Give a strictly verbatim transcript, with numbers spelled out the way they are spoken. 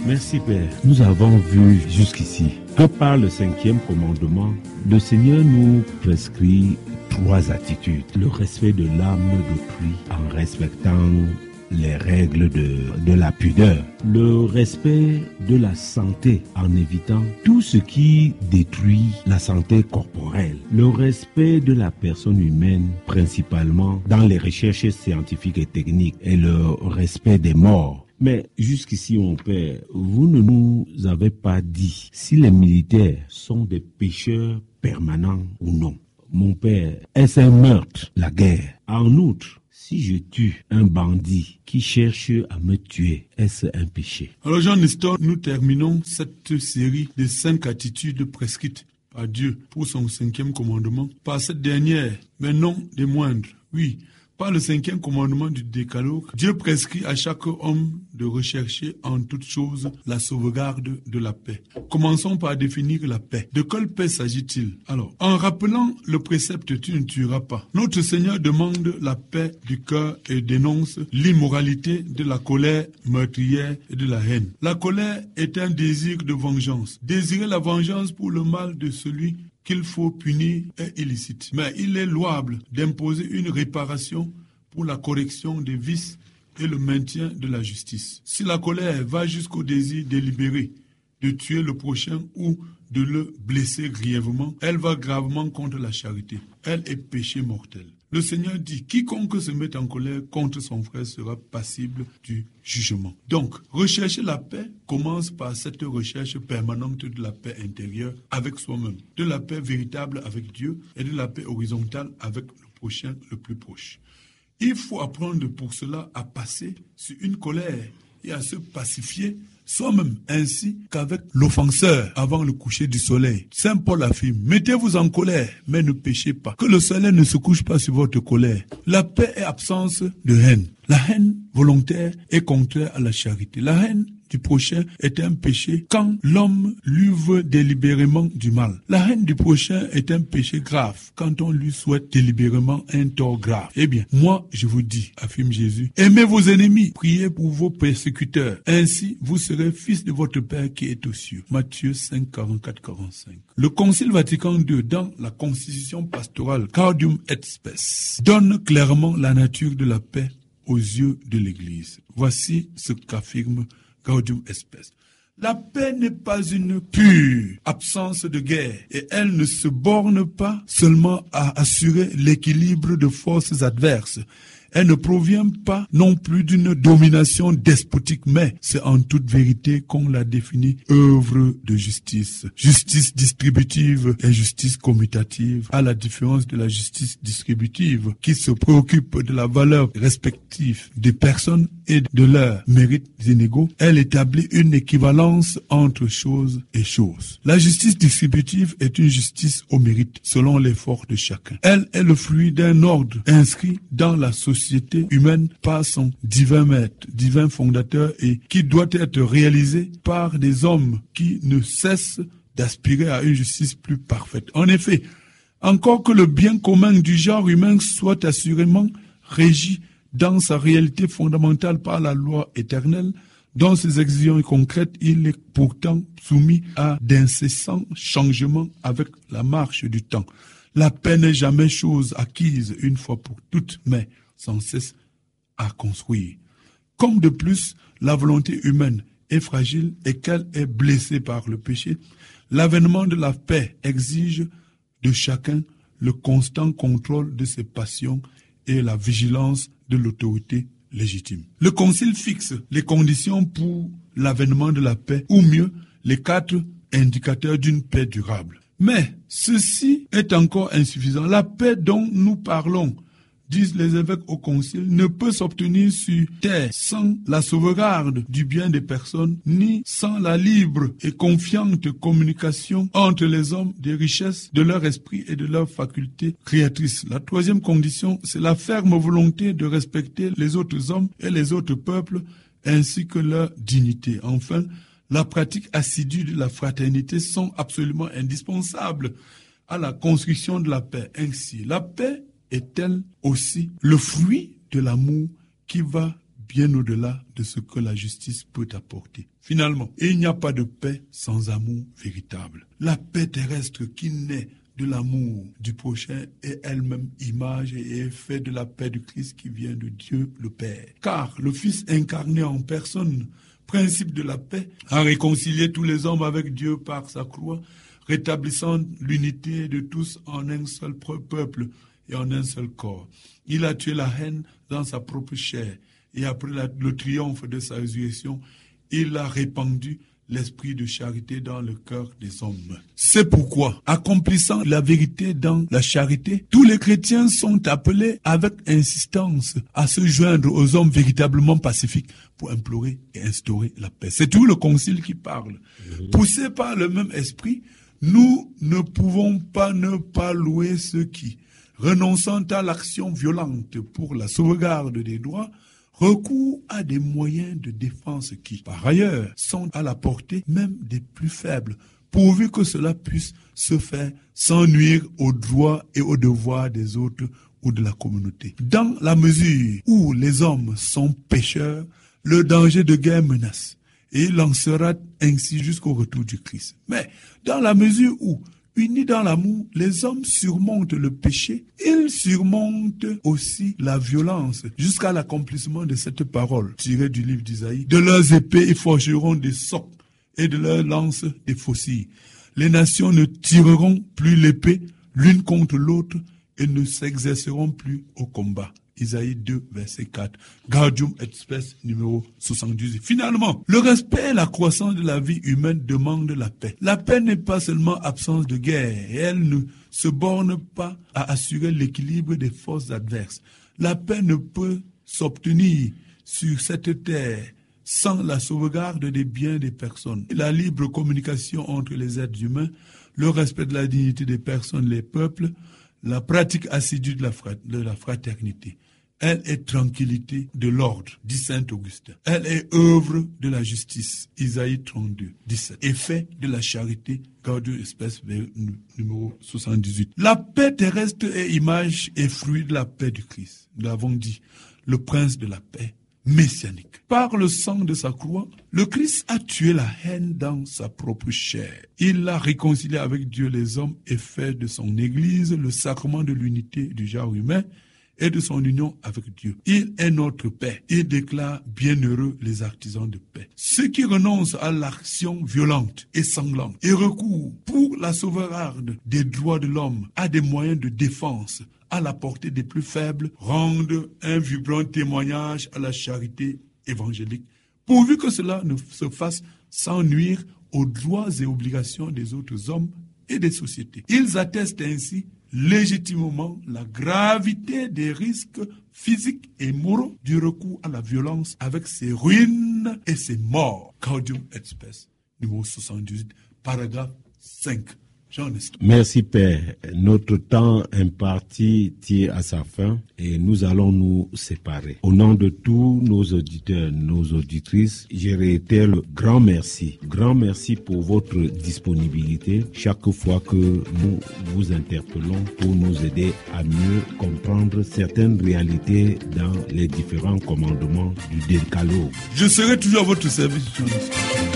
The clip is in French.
Merci Père. Nous avons vu jusqu'ici que par le cinquième commandement, le Seigneur nous prescrit trois attitudes. Le respect de l'âme d'autrui en respectant les règles de, de la pudeur. Le respect de la santé en évitant tout ce qui détruit la santé corporelle. Le respect de la personne humaine, principalement dans les recherches scientifiques et techniques. Et le respect des morts. Mais jusqu'ici, mon père, vous ne nous avez pas dit si les militaires sont des pécheurs permanents ou non. Mon père, est-ce un meurtre, la guerre? En outre, si je tue un bandit qui cherche à me tuer, est-ce un péché? Alors Jean Nestor, nous terminons cette série de cinq attitudes prescrites par Dieu pour son cinquième commandement par cette dernière, mais non des moindres, oui. Par le cinquième commandement du Décalogue, Dieu prescrit à chaque homme de rechercher en toute chose la sauvegarde de la paix. Commençons par définir la paix. De quelle paix s'agit-il? Alors, en rappelant le précepte « tu ne tueras pas », notre Seigneur demande la paix du cœur et dénonce l'immoralité de la colère meurtrière et de la haine. La colère est un désir de vengeance. Désirer la vengeance pour le mal de celui qu'il faut punir est illicite. Mais il est louable d'imposer une réparation pour la correction des vices et le maintien de la justice. Si la colère va jusqu'au désir délibéré de tuer le prochain ou de le blesser grièvement, elle va gravement contre la charité. Elle est péché mortel. Le Seigneur dit, quiconque se met en colère contre son frère sera passible du jugement. Donc, rechercher la paix commence par cette recherche permanente de la paix intérieure avec soi-même, de la paix véritable avec Dieu et de la paix horizontale avec le prochain le plus proche. Il faut apprendre pour cela à passer sur une colère et à se pacifier soi-même, ainsi qu'avec l'offenseur avant le coucher du soleil. Saint Paul affirme, mettez-vous en colère, mais ne péchez pas. Que le soleil ne se couche pas sur votre colère. La paix est absence de haine. La haine volontaire est contraire à la charité. La haine du prochain est un péché quand l'homme lui veut délibérément du mal. La haine du prochain est un péché grave quand on lui souhaite délibérément un tort grave. Eh bien, moi, je vous dis, affirme Jésus, aimez vos ennemis, priez pour vos persécuteurs. Ainsi, vous serez fils de votre Père qui est aux cieux. Matthieu cinq, quarante-quatre, quarante-cinq. Le Concile Vatican deux, dans la Constitution pastorale Gaudium et Spes, donne clairement la nature de la paix aux yeux de l'Église. Voici ce qu'affirme Gaudium et Spes. La paix n'est pas une pure absence de guerre et elle ne se borne pas seulement à assurer l'équilibre de forces adverses. Elle ne provient pas non plus d'une domination despotique, mais c'est en toute vérité qu'on la définit œuvre de justice. Justice distributive et justice commutative, à la différence de la justice distributive qui se préoccupe de la valeur respective des personnes et de leurs mérites inégaux. Elle établit une équivalence entre choses et choses. La justice distributive est une justice au mérite, selon l'effort de chacun. Elle est le fruit d'un ordre inscrit dans la société humaine par son divin maître, divin fondateur et qui doit être réalisé par des hommes qui ne cessent d'aspirer à une justice plus parfaite. En effet, encore que le bien commun du genre humain soit assurément régi dans sa réalité fondamentale par la loi éternelle, dans ses exigences concrètes, il est pourtant soumis à d'incessants changements avec la marche du temps. La paix n'est jamais chose acquise une fois pour toutes, mais sans cesse à construire. Comme de plus, la volonté humaine est fragile et qu'elle est blessée par le péché, l'avènement de la paix exige de chacun le constant contrôle de ses passions et la vigilance de l'autorité légitime. Le Concile fixe les conditions pour l'avènement de la paix, ou mieux, les quatre indicateurs d'une paix durable. Mais ceci est encore insuffisant. La paix dont nous parlons, disent les évêques au Concile, ne peut s'obtenir sur terre sans la sauvegarde du bien des personnes, ni sans la libre et confiante communication entre les hommes des richesses de leur esprit et de leurs facultés créatrices. La troisième condition, c'est la ferme volonté de respecter les autres hommes et les autres peuples, ainsi que leur dignité. Enfin, la pratique assidue de la fraternité sont absolument indispensables à la construction de la paix. Ainsi, la paix est-elle aussi le fruit de l'amour qui va bien au-delà de ce que la justice peut apporter. Finalement, il n'y a pas de paix sans amour véritable. La paix terrestre qui naît de l'amour du prochain est elle-même image et effet de la paix du Christ qui vient de Dieu le Père. Car le Fils incarné en personne, principe de la paix, a réconcilié tous les hommes avec Dieu par sa croix, rétablissant l'unité de tous en un seul peuple et en un seul corps. Il a tué la haine dans sa propre chair et après la, le triomphe de sa résurrection, il a répandu l'esprit de charité dans le cœur des hommes. C'est pourquoi, accomplissant la vérité dans la charité, tous les chrétiens sont appelés avec insistance à se joindre aux hommes véritablement pacifiques pour implorer et instaurer la paix. C'est tout le concile qui parle. Mmh. Poussés par le même esprit, nous ne pouvons pas ne pas louer ceux qui, renonçant à l'action violente pour la sauvegarde des droits, recours à des moyens de défense qui, par ailleurs, sont à la portée même des plus faibles, pourvu que cela puisse se faire sans nuire aux droits et aux devoirs des autres ou de la communauté. Dans la mesure où les hommes sont pécheurs, le danger de guerre menace, et il en sera ainsi jusqu'au retour du Christ. Mais dans la mesure où, unis dans l'amour, les hommes surmontent le péché, ils surmontent aussi la violence jusqu'à l'accomplissement de cette parole tirée du livre d'Isaïe. De leurs épées, ils forgeront des socs et de leurs lances des faucilles. Les nations ne tireront plus l'épée l'une contre l'autre et ne s'exerceront plus au combat. Isaïe deux, verset quatre. Gaudium et Spes, numéro soixante-dix. Finalement, le respect et la croissance de la vie humaine demandent la paix. La paix n'est pas seulement absence de guerre, et elle ne se borne pas à assurer l'équilibre des forces adverses. La paix ne peut s'obtenir sur cette terre sans la sauvegarde des biens des personnes. La libre communication entre les êtres humains, le respect de la dignité des personnes, les peuples, la pratique assidue de la, frat- de la fraternité. Elle est tranquillité de l'ordre, dit saint Augustin. Elle est œuvre de la justice, Isaïe trente-deux, dix-sept. Effet de la charité, Gaudium et Spes, numéro soixante-dix-huit. La paix terrestre est image et fruit de la paix du Christ. Nous l'avons dit, le prince de la paix messianique. Par le sang de sa croix, le Christ a tué la haine dans sa propre chair. Il l'a réconcilié avec Dieu les hommes et fait de son Église le sacrement de l'unité du genre humain et de son union avec Dieu. Il est notre paix. Il déclare bienheureux les artisans de paix. Ceux qui renoncent à l'action violente et sanglante et recourent pour la sauvegarde des droits de l'homme à des moyens de défense à la portée des plus faibles, rendent un vibrant témoignage à la charité évangélique, pourvu que cela ne se fasse sans nuire aux droits et obligations des autres hommes et des sociétés. Ils attestent ainsi légitimement la gravité des risques physiques et moraux du recours à la violence avec ses ruines et ses morts. Gaudium et Spes, numéro soixante-dix-huit, paragraphe cinq. Merci Père. Notre temps imparti tire à sa fin et nous allons nous séparer. Au nom de tous nos auditeurs, nos auditrices, je réitère le grand merci. Grand merci pour votre disponibilité chaque fois que nous vous interpellons pour nous aider à mieux comprendre certaines réalités dans les différents commandements du décalogue. Je serai toujours à votre service, journaliste.